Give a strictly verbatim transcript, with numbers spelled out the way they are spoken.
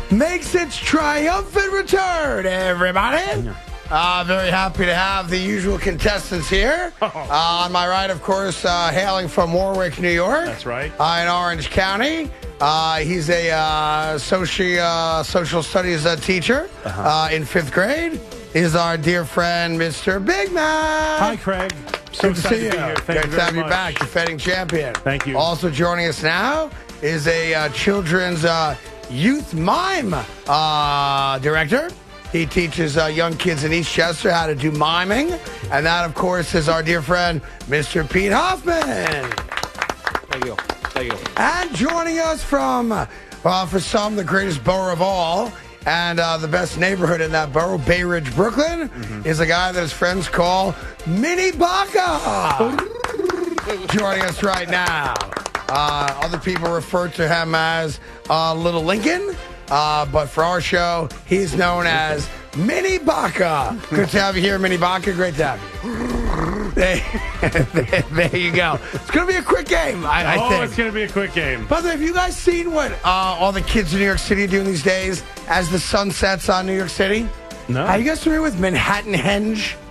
makes its triumphant return, everybody. Uh, very happy to have the usual contestants here. Uh, on my right, of course, uh, hailing from Warwick, New York. That's right. Uh, in Orange County. Uh, he's a uh, soci, uh, social studies uh, teacher uh-huh. uh, in fifth grade. Is our dear friend, Mister Big Mac. Hi, Craig. So Good to see you. To be here. Thank Good you to have very you much. back, defending champion. Thank you. Also joining us now is a uh, children's uh, youth mime uh, director. He teaches uh, young kids in Eastchester how to do miming. And that, of course, is our dear friend, Mister Pete Hoffman. Thank you. Thank you. And joining us from, uh, for some, the greatest borough of all, and uh, the best neighborhood in that borough, Bay Ridge, Brooklyn, mm-hmm. is a guy that his friends call Mini Baca. Joining us right now. Uh, other people refer to him as uh, Little Lincoln. Uh, but for our show, he's known as Mini Baca. Good to have you here, Mini Baca. Great to have you. There, there you go. It's going to be a quick game, I, I oh, think. it's going to be a quick game. By the way, have you guys seen what uh, all the kids in New York City are doing these days as the sun sets on New York City? No. Are you guys familiar with Manhattan Henge?